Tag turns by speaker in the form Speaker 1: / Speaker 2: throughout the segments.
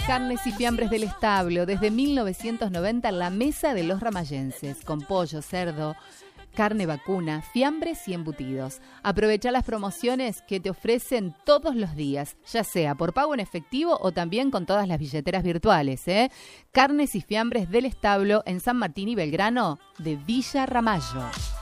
Speaker 1: Carnes y fiambres del establo, desde 1990 la mesa de los ramayenses, con pollo, cerdo, carne vacuna, fiambres y embutidos. Aprovecha las promociones que te ofrecen todos los días, ya sea por pago en efectivo o también con todas las billeteras virtuales. Carnes y fiambres del establo en San Martín y Belgrano de Villa Ramallo.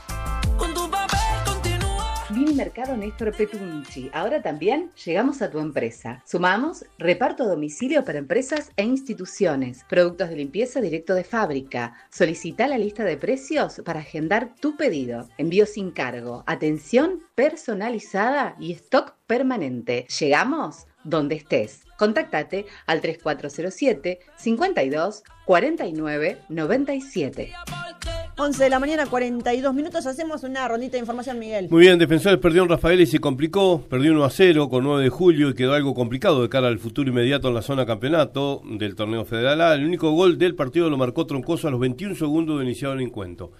Speaker 2: Mini Mercado Néstor Petunchi. Ahora también llegamos a tu empresa. Sumamos reparto a domicilio para empresas e instituciones. Productos de limpieza directo de fábrica. Solicita la lista de precios para agendar tu pedido. Envío sin cargo. Atención personalizada y stock permanente. Llegamos donde estés. Contáctate al 3407 52 49 97.
Speaker 3: 11 de la mañana, 42 minutos. Hacemos una rondita de información, Miguel.
Speaker 4: Muy bien, Defensores perdió en Rafael y se complicó. Perdió 1-0 con 9 de julio y quedó algo complicado de cara al futuro inmediato en la zona campeonato del torneo federal A. El único gol del partido lo marcó Troncoso a los 21 segundos de iniciado el encuentro.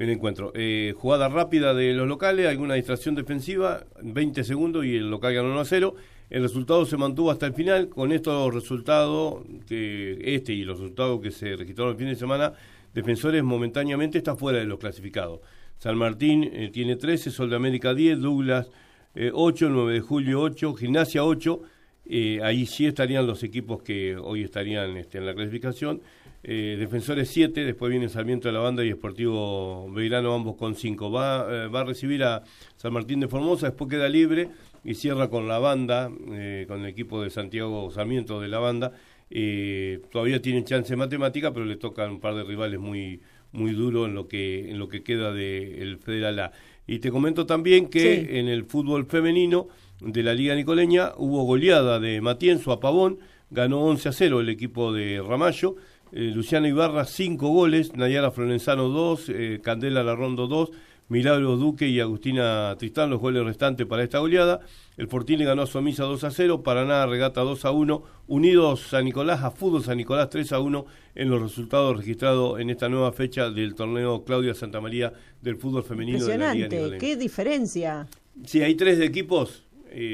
Speaker 4: Jugada rápida de los locales, alguna distracción defensiva, 20 segundos y el local ganó 1-0. El resultado se mantuvo hasta el final. Con estos resultados, y los resultados que se registraron el fin de semana, Defensores momentáneamente está fuera de los clasificados. San Martín tiene 13, Sol de América 10, Douglas 8, 9 de julio 8, Gimnasia 8. Ahí sí estarían los equipos que hoy estarían en la clasificación. Defensores 7, después viene Sarmiento de la Banda y Sportivo Belgrano, ambos con 5. Va a recibir a San Martín de Formosa, después queda libre y cierra con la Banda, con el equipo de Santiago Sarmiento de la Banda. Todavía tienen chance matemática, pero le tocan un par de rivales muy duros en lo que queda del Federal A. Y te comento también que en el fútbol femenino de la Liga Nicoleña hubo goleada de Matienzo a Pavón, ganó 11-0 el equipo de Ramallo. Luciana Ibarra 5 goles, Nayara Florenzano 2, Candela Larrondo 2, Milagro Duque y Agustina Tristán los goles restantes para esta goleada. El Fortín le ganó a Somisa 2-0, Paraná Regata 2-1, Unidos San Nicolás a Fútbol San Nicolás 3-1 en los resultados registrados en esta nueva fecha del torneo Claudia Santa María del fútbol femenino de la Liga Nicoleña.
Speaker 3: ¡Qué diferencia!
Speaker 4: Sí, hay 3 equipos,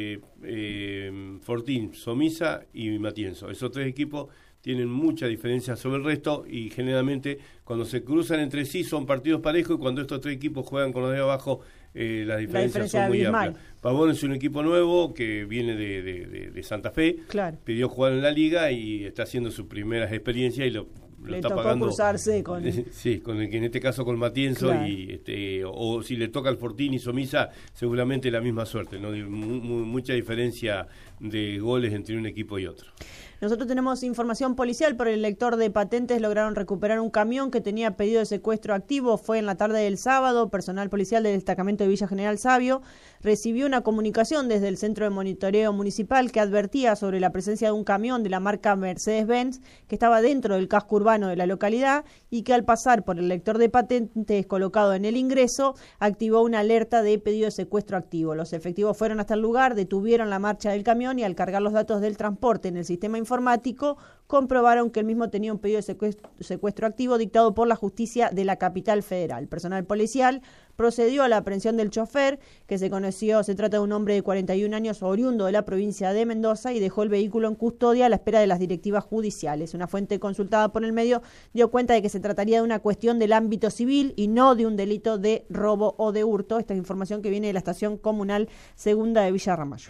Speaker 4: Fortín, Somisa y Matienzo. Esos 3 equipos tienen mucha diferencia sobre el resto y generalmente cuando se cruzan entre sí son partidos parejos y cuando estos 3 equipos juegan con los de abajo las diferencias son muy amplias. Pavón es un equipo nuevo que viene de Santa Fe, claro. Pidió jugar en la liga y está haciendo sus primeras experiencias y lo
Speaker 3: le
Speaker 4: está
Speaker 3: tocó
Speaker 4: pagando,
Speaker 3: cruzarse con
Speaker 4: con el que en este caso con Matienzo, claro. O si le toca al Fortín y Somisa seguramente la misma suerte, no mucha diferencia de goles entre un equipo y otro.
Speaker 3: Nosotros tenemos información policial. Por el lector de patentes lograron recuperar un camión que tenía pedido de secuestro activo. Fue en la tarde del sábado. Personal policial del destacamento de Villa General Sabio recibió una comunicación desde el Centro de Monitoreo Municipal que advertía sobre la presencia de un camión de la marca Mercedes-Benz que estaba dentro del casco urbano de la localidad y que al pasar por el lector de patentes colocado en el ingreso activó una alerta de pedido de secuestro activo. Los efectivos fueron hasta el lugar, detuvieron la marcha del camión y al cargar los datos del transporte en el sistema informático comprobaron que el mismo tenía un pedido de secuestro activo dictado por la justicia de la capital federal. Personal policial procedió a la aprehensión del chofer, que se trata de un hombre de 41 años oriundo de la provincia de Mendoza y dejó el vehículo en custodia a la espera de las directivas judiciales. Una fuente consultada por el medio dio cuenta de que se trataría de una cuestión del ámbito civil y no de un delito de robo o de hurto. Esta es información que viene de la estación comunal segunda de Villa Ramallo.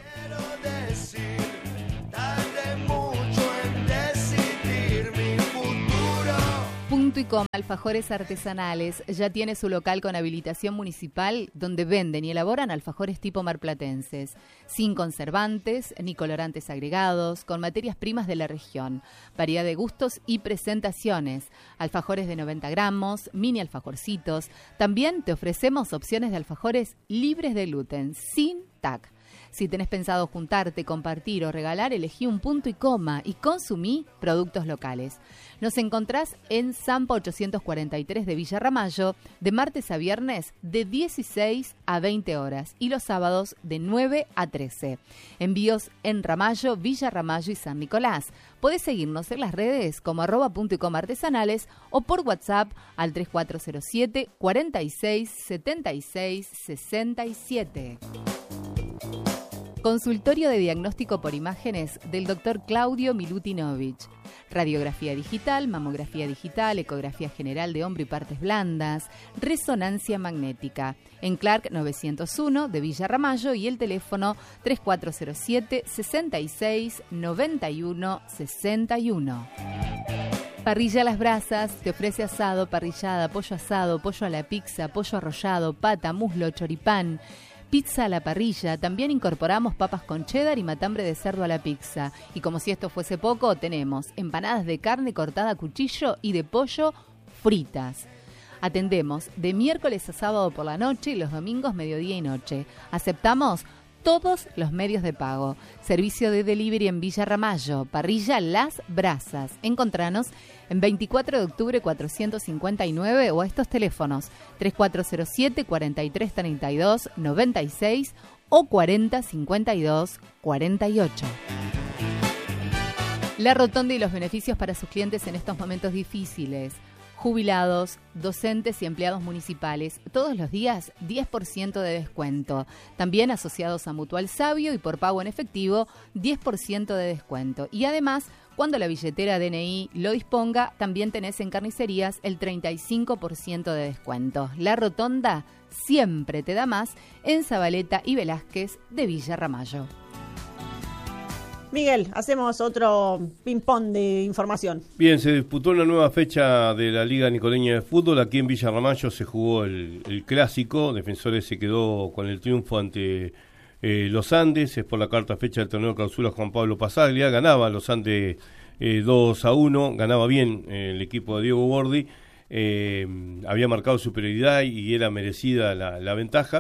Speaker 1: Punto y coma Alfajores Artesanales ya tiene su local con habilitación municipal donde venden y elaboran alfajores tipo marplatenses, sin conservantes ni colorantes agregados, con materias primas de la región, variedad de gustos y presentaciones, alfajores de 90 gramos, mini alfajorcitos. También te ofrecemos opciones de alfajores libres de gluten, sin TAC. Si tenés pensado juntarte, compartir o regalar, elegí un punto y coma y consumí productos locales. Nos encontrás en Zampa 843 de Villa Ramallo, de martes a viernes de 16 a 20 horas y los sábados de 9 a 13. Envíos en Ramallo, Villa Ramallo y San Nicolás. Podés seguirnos en las redes como @puntoycomaartesanales o por WhatsApp al 3407 46 76 67. Consultorio de diagnóstico por imágenes del Dr. Claudio Milutinovich. Radiografía digital, mamografía digital, ecografía general de hombro y partes blandas, resonancia magnética. En Clark 901 de Villa Ramallo y el teléfono 3407 66 91 61. Parrilla Las Brasas te ofrece asado, parrillada, pollo asado, pollo a la pizza, pollo arrollado, pata, muslo, choripán. Pizza a la parrilla, también incorporamos papas con cheddar y matambre de cerdo a la pizza. Y como si esto fuese poco, tenemos empanadas de carne cortada a cuchillo y de pollo fritas. Atendemos de miércoles a sábado por la noche y los domingos mediodía y noche. Aceptamos todos los medios de pago. Servicio de delivery en Villa Ramallo, Parrilla Las Brasas. Encontranos en 24 de octubre 459 o a estos teléfonos 3407 4332 96 o 4052 48. La Rotonda y los beneficios para sus clientes en estos momentos difíciles. Jubilados, docentes y empleados municipales, todos los días 10% de descuento. También asociados a Mutual Sabio y por pago en efectivo 10% de descuento. Y además, cuando la billetera DNI lo disponga, también tenés en carnicerías el 35% de descuento. La Rotonda siempre te da más en Zabaleta y Velázquez de Villa Ramallo.
Speaker 3: Miguel, hacemos otro ping-pong de información.
Speaker 4: Bien, se disputó una nueva fecha de la Liga Nicoleña de Fútbol. Aquí en Villa Ramallo se jugó el clásico. Defensores se quedó con el triunfo ante los Andes. Es por la cuarta fecha del torneo de clausura Juan Pablo Pasaglia. Ganaba los Andes 2-1. Ganaba bien el equipo de Diego Bordi. Había marcado superioridad y era merecida la ventaja.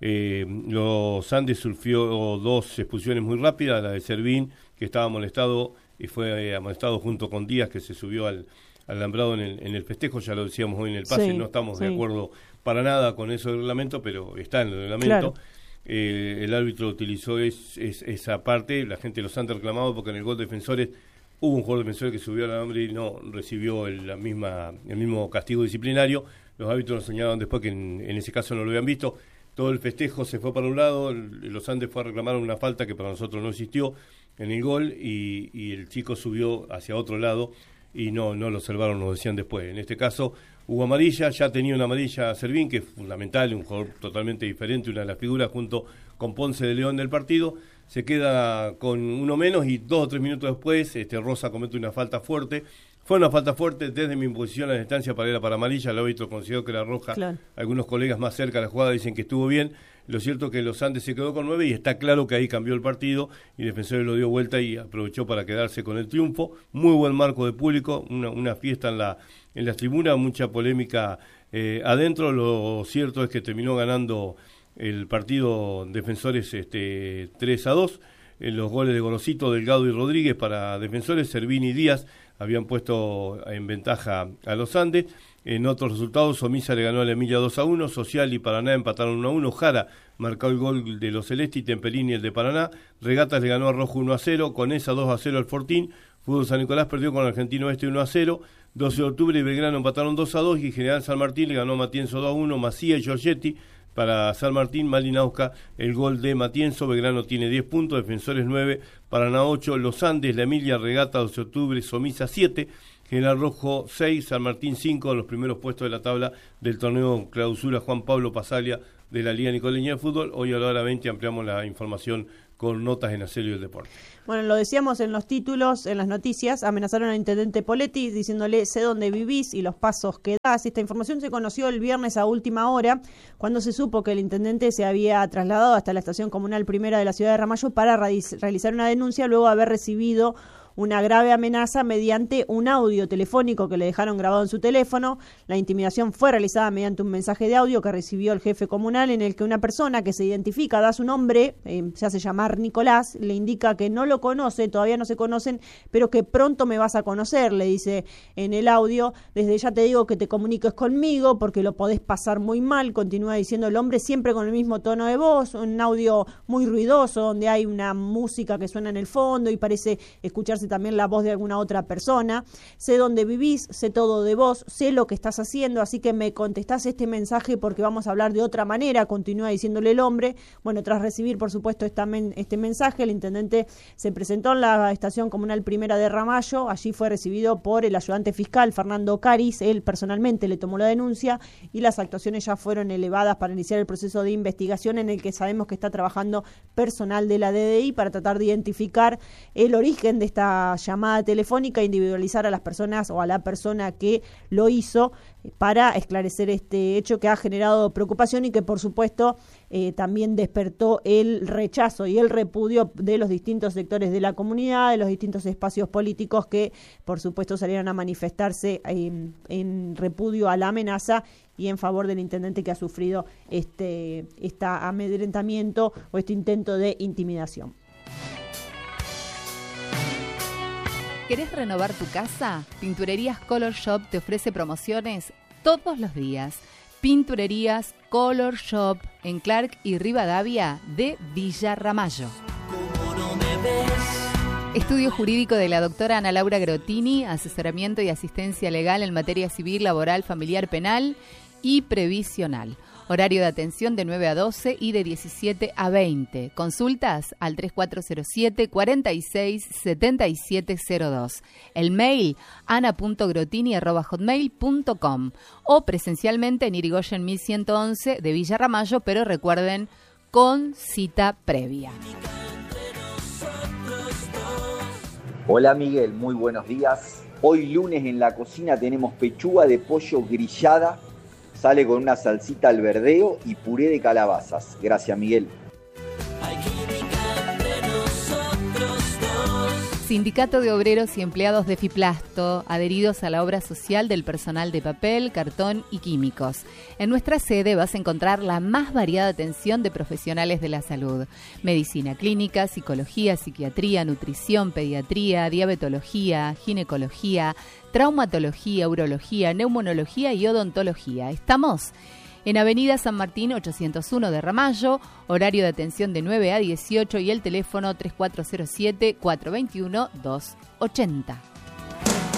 Speaker 4: Los Andes sufrió dos expulsiones muy rápidas, la de Servín, que estaba amonestado y fue amonestado junto con Díaz, que se subió al alambrado en el festejo. Ya lo decíamos hoy en el pase, no estamos de acuerdo para nada con eso del reglamento, pero está en el reglamento. Claro. El árbitro utilizó esa parte. La gente los han reclamado porque en el gol de Defensores hubo un jugador de Defensores que subió al alambre y no recibió el mismo castigo disciplinario. Los árbitros nos señalaron después que en ese caso no lo habían visto. Todo el festejo se fue para un lado, los Andes fue a reclamar una falta que para nosotros no existió en el gol y el chico subió hacia otro lado y no lo observaron, nos decían después. En este caso hubo amarilla, ya tenía una amarilla Servín, que es fundamental, un jugador totalmente diferente, una de las figuras junto con Ponce de León del partido. Se queda con uno menos y 2 o 3 minutos después Rosa comete una falta fuerte. Fue una falta fuerte desde mi posición a la distancia para amarilla. El árbitro consideró que era roja. Claro. Algunos colegas más cerca de la jugada dicen que estuvo bien. Lo cierto es que los Andes se quedó con 9 y está claro que ahí cambió el partido y Defensores lo dio vuelta y aprovechó para quedarse con el triunfo. Muy buen marco de público, una fiesta en las tribunas, mucha polémica adentro. Lo cierto es que terminó ganando el partido Defensores 3-2. Los goles de Gorosito, Delgado y Rodríguez para Defensores, Servín y Díaz habían puesto en ventaja a los Andes. En otros resultados, Somisa le ganó a la Emilia 2-1, Social y Paraná empataron 1-1, Jara marcó el gol de los Celesti, Tempelini el de Paraná, Regatas le ganó a Rojo 1-0, Conesa 2-0 al Fortín, Fútbol San Nicolás perdió con Argentino Este 1-0, 12 de octubre y Belgrano empataron 2-2 y General San Martín le ganó a Matienzo 2-1, Macía y Giorgetti. Para San Martín, Malinauska, el gol de Matienzo. Belgrano tiene 10 puntos, Defensores 9, Paraná 8, Los Andes, La Emilia, Regata 12 de octubre, Somisa 7, General Rojo 6, San Martín 5, en los primeros puestos de la tabla del torneo clausura Juan Pablo Pasaglia de la Liga Nicoleña de Fútbol. Hoy a la hora 20 ampliamos la información con notas en Acelio del Deporte.
Speaker 3: Bueno, lo decíamos en los títulos, en las noticias, amenazaron al intendente Poletti diciéndole sé dónde vivís y los pasos que das. Esta información se conoció el viernes a última hora, cuando se supo que el intendente se había trasladado hasta la estación comunal primera de la ciudad de Ramallo para realizar una denuncia luego de haber recibido una grave amenaza mediante un audio telefónico que le dejaron grabado en su teléfono. La intimidación fue realizada mediante un mensaje de audio que recibió el jefe comunal en el que una persona que se identifica, da su nombre, se hace llamar Nicolás, le indica que no lo conoce, todavía no se conocen, pero que pronto me vas a conocer, le dice en el audio. Desde ya te digo que te comuniques conmigo porque lo podés pasar muy mal, continúa diciendo el hombre siempre con el mismo tono de voz, un audio muy ruidoso donde hay una música que suena en el fondo y parece escucharse también la voz de alguna otra persona. Sé dónde vivís, sé todo de vos, sé lo que estás haciendo, así que me contestás este mensaje porque vamos a hablar de otra manera, continúa diciéndole el hombre. Bueno, tras recibir, por supuesto, este mensaje, el intendente se presentó en la estación comunal primera de Ramallo. Allí fue recibido por el ayudante fiscal Fernando Caris. Él personalmente le tomó la denuncia y las actuaciones ya fueron elevadas para iniciar el proceso de investigación, en el que sabemos que está trabajando personal de la DDI para tratar de identificar el origen de esta llamada telefónica, individualizar a las personas o a la persona que lo hizo, para esclarecer este hecho que ha generado preocupación y que, por supuesto, también despertó el rechazo y el repudio de los distintos sectores de la comunidad, de los distintos espacios políticos que, por supuesto, salieron a manifestarse en repudio a la amenaza y en favor del intendente que ha sufrido este amedrentamiento o este intento de intimidación.
Speaker 1: ¿Querés renovar tu casa? Pinturerías Color Shop te ofrece promociones todos los días. Pinturerías Color Shop en Clark y Rivadavia de Villa Ramallo. Estudio jurídico de la doctora Ana Laura Grotini, asesoramiento y asistencia legal en materia civil, laboral, familiar, penal y previsional. Horario de atención de 9 a 12 y de 17 a 20. Consultas al 3407-467702. El mail ana.grotini@hotmail.com o presencialmente en Irigoyen 1111 de Villa Ramallo, pero recuerden, con cita previa.
Speaker 5: Hola Miguel, muy buenos días. Hoy lunes en la cocina tenemos pechuga de pollo grillada. Sale con una salsita al verdeo y puré de calabazas. Gracias, Miguel.
Speaker 1: Sindicato de Obreros y Empleados de Fiplasto, adheridos a la obra social del personal de papel, cartón y químicos. En nuestra sede vas a encontrar la más variada atención de profesionales de la salud. Medicina clínica, psicología, psiquiatría, nutrición, pediatría, diabetología, ginecología, traumatología, urología, neumonología y odontología. Estamos en Avenida San Martín 801 de Ramallo, horario de atención de 9 a 18 y el teléfono 3407-421-280.